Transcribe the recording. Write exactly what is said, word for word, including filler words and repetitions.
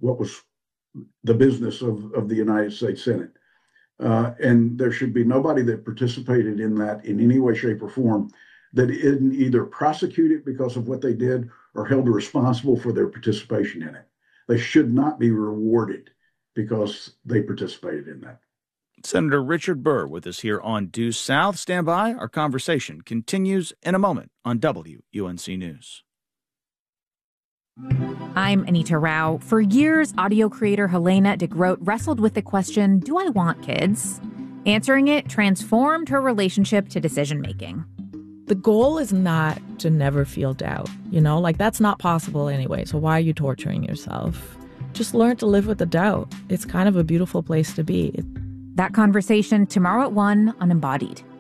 what was the business of, of the United States Senate. Uh, and there should be nobody that participated in that in any way, shape, or form that isn't either prosecuted because of what they did or held responsible for their participation in it. They should not be rewarded because they participated in that. Senator Richard Burr with us here on Due South. Stand by. Our conversation continues in a moment on W U N C News. I'm Anita Rao. For years, audio creator Helena de Groot wrestled with the question, do I want kids? Answering it transformed her relationship to decision-making. The goal is not to never feel doubt, you know? Like, that's not possible anyway, so why are you torturing yourself? Just learn to live with the doubt. It's kind of a beautiful place to be. That conversation tomorrow at one on Embodied.